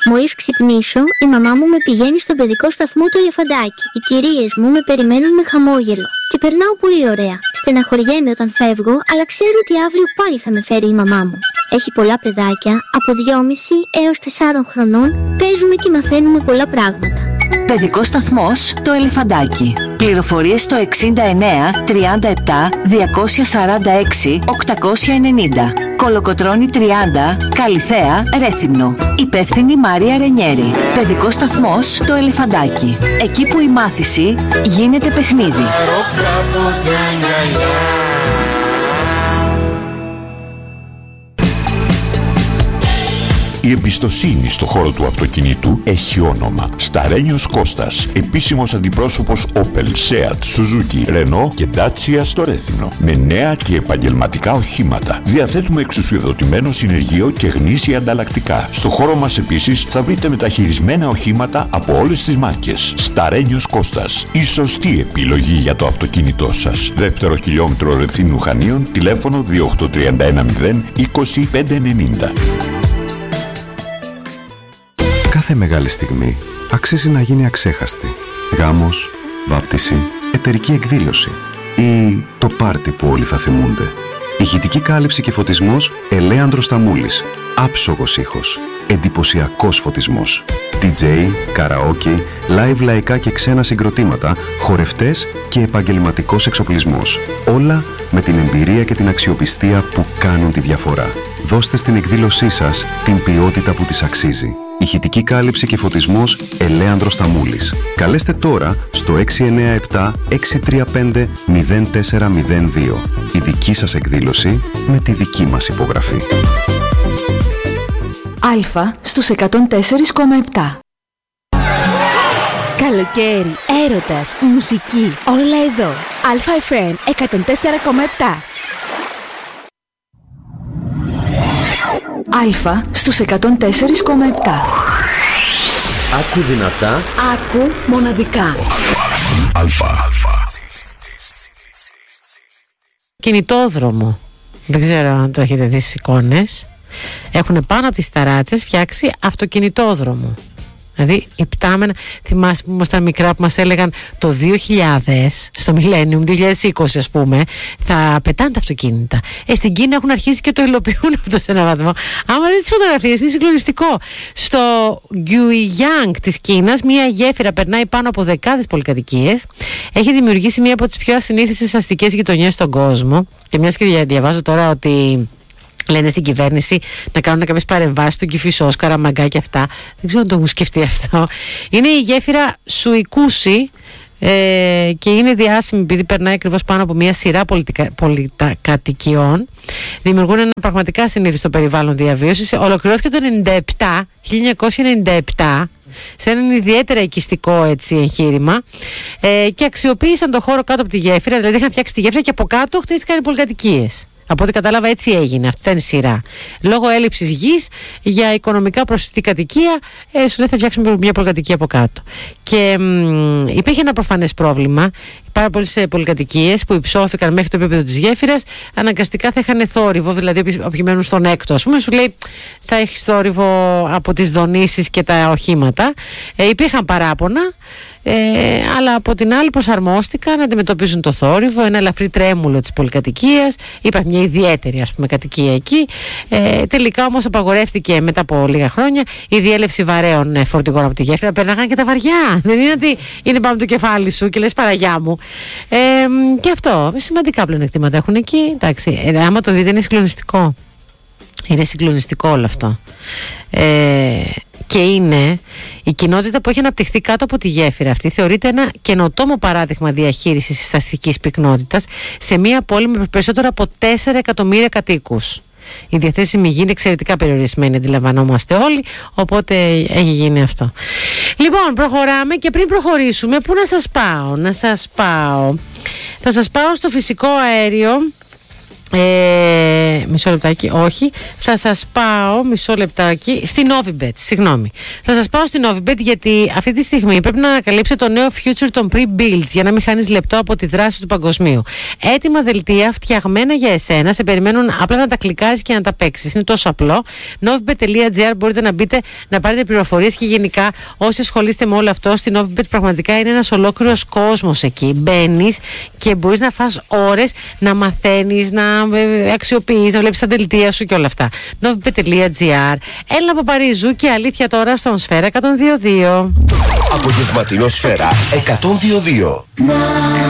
Μόλις ξυπνήσω, η μαμά μου με πηγαίνει στον παιδικό σταθμό του Ελεφαντάκι. Οι κυρίες μου με περιμένουν με χαμόγελο. Και περνάω πολύ ωραία. Στεναχωριέμαι όταν φεύγω, αλλά ξέρω ότι αύριο πάλι θα με φέρει η μαμά μου. Έχει πολλά παιδάκια, από 2,5 έως 4 χρονών, παίζουμε και μαθαίνουμε πολλά πράγματα. Παιδικός σταθμός Το Ελεφαντάκι. Πληροφορίες στο 69 37 246 890. Κολοκοτρώνη 30, Καλιθέα, Ρέθυμνο. Υπεύθυνη Μάρια Ρενιέρη. Παιδικός σταθμός Το Ελεφαντάκι. Εκεί που η μάθηση γίνεται παιχνίδι. Η εμπιστοσύνη στο χώρο του αυτοκινήτου έχει όνομα. Σταρένιος Κώστας, επίσημος αντιπρόσωπος Opel, Seat, Suzuki, Renault και Dacia στο Ρέθυμνο. Με νέα και επαγγελματικά οχήματα. Διαθέτουμε εξουσιοδοτημένο συνεργείο και γνήσια ανταλλακτικά. Στο χώρο μας επίσης θα βρείτε μεταχειρισμένα οχήματα από όλες τις μάρκες. Σταρένιος Κώστας, η σωστή επιλογή για το αυτοκίνητό σας. Δεύτερο χιλιόμετρο Ρεθύμνου Χανίων, τηλέφωνο 28310 20590. Κάθε μεγάλη στιγμή αξίζει να γίνει αξέχαστη. Γάμος, βάπτιση, εταιρική εκδήλωση ή το πάρτι που όλοι θα θυμούνται. Ηχητική κάλυψη και φωτισμός Ελέανδρος Σταμούλης. Άψογος ήχος. Εντυπωσιακός φωτισμός. DJ, καραόκι, live λαϊκά και ξένα συγκροτήματα, χορευτές και επαγγελματικός εξοπλισμός. Όλα με την εμπειρία και την αξιοπιστία που κάνουν τη διαφορά. Δώστε στην εκδήλωσή σας την ποιότητα που της αξίζει. Ηχητική κάλυψη και φωτισμός Ελέανδρος Σταμούλης. Καλέστε τώρα στο 697 635 0402. Η δική σας εκδήλωση με τη δική μας υπογραφή. Αλφα στους 104,7. Καλοκαίρι, έρωτας, μουσική, όλα εδώ. Αλφα FM 104,7. Αλφα στους 104,7. Άκου δυνατά. Άκου μοναδικά. Αλφα. Κινητόδρομο. Δεν ξέρω αν το έχετε δει στις εικόνες. Έχουν πάνω από τις ταράτσες φτιάξει αυτοκινητόδρομο. Δηλαδή υπτάμενα, θυμάσαι που ήμασταν μικρά που μας έλεγαν το 2000, στο Millennium, 2020 ας πούμε, θα πετάνε τα αυτοκίνητα. Στην Κίνα έχουν αρχίσει και το υλοποιούν αυτό σε έναν βαθμό. Άμα δείτε τις φωτογραφίες, είναι συγκλονιστικό. Στο Guiyang της Κίνας, μια γέφυρα περνάει πάνω από δεκάδες πολυκατοικίες. Έχει δημιουργήσει μια από τις πιο ασυνήθιστες αστικές γειτονιές στον κόσμο. Και μιας και διαβάζω τώρα ότι λένε στην κυβέρνηση να κάνουν κάποιες παρεμβάσεις στον Κηφισό, Καραμαγκά και αυτά. Δεν ξέρω αν το έχουν σκεφτεί αυτό. Είναι η γέφυρα Σουικούσι και είναι διάσημη επειδή περνάει ακριβώς πάνω από μια σειρά πολυκατοικιών. Δημιουργούν ένα πραγματικά συνήθιστο περιβάλλον διαβίωσης. Ολοκληρώθηκε το 1997 σε έναν ιδιαίτερα οικιστικό έτσι εγχείρημα και αξιοποίησαν το χώρο κάτω από τη γέφυρα. Δηλαδή είχαν φτιάξει τη γέφυρα και από κάτω χτίστηκαν οι πολυκατοικίες. Από ό,τι κατάλαβα έτσι έγινε, αυτή ήταν η σειρά. Λόγω έλλειψης γης για οικονομικά προσιτή κατοικία, σου λέει θα φτιάξουμε μια πολυκατοικία από κάτω. Και υπήρχε ένα προφανές πρόβλημα. Πάρα πολλές πολυκατοικίες που υψώθηκαν μέχρι το επίπεδο της γέφυρας, αναγκαστικά θα είχαν θόρυβο, δηλαδή όποιοι μένουν στον έκτο, ας πούμε, σου λέει θα έχει θόρυβο από τις δονήσεις και τα οχήματα. Υπήρχαν παράπονα. Αλλά από την άλλη προσαρμόστηκαν να αντιμετωπίζουν το θόρυβο, ένα ελαφρύ τρέμουλο της πολυκατοικίας. Υπάρχει μια ιδιαίτερη ας πούμε κατοικία εκεί. Τελικά όμως απαγορεύτηκε μετά από λίγα χρόνια η διέλευση βαρέων φορτηγών από τη γέφυρα. Περνάγαν και τα βαριά. Δεν είναι ότι είναι πάνω το κεφάλι σου και λες Παραγιά μου. Και αυτό σημαντικά πλεονεκτήματα έχουν εκεί. Εντάξει, άμα το δείτε είναι συγκλονιστικό. Είναι συγκλονιστικό όλο αυτό. Και είναι η κοινότητα που έχει αναπτυχθεί κάτω από τη γέφυρα αυτή θεωρείται ένα καινοτόμο παράδειγμα διαχείρισης της αστικής πυκνότητας σε μια πόλη με περισσότερο από 4 εκατομμύρια κατοίκους. Η διαθέσιμη γη είναι εξαιρετικά περιορισμένη, αντιλαμβανόμαστε όλοι, οπότε έχει γίνει αυτό. Λοιπόν, προχωράμε και πριν προχωρήσουμε, πού να σας πάω? Θα σας πάω στο φυσικό αέριο Μισό λεπτάκι, όχι. Θα σας πάω μισό λεπτάκι στη Novibet. Συγγνώμη. Θα σας πάω στη Novibet γιατί αυτή τη στιγμή πρέπει να ανακαλύψετε το νέο future των pre-builds για να μην χάνεις λεπτό από τη δράση του παγκοσμίου. Έτοιμα δελτία φτιαγμένα για εσένα. Σε περιμένουν απλά να τα κλικάρεις και να τα παίξεις. Είναι τόσο απλό. Novibet.gr μπορείτε να μπείτε να πάρετε πληροφορίες και γενικά όσοι ασχολείστε με όλο αυτό. Στη Novibet πραγματικά είναι ένας ολόκληρος κόσμος εκεί. Μπαίνεις και μπορείς να φας ώρες να μαθαίνεις, να αξιοποιείς, να βλέπεις τα δελτία σου και όλα αυτά. Novibet.gr. Έλληνα Παπαρίζου και αλήθεια τώρα στον Σφαίρα 102.2. Απογευματινό Σφαίρα 102.2.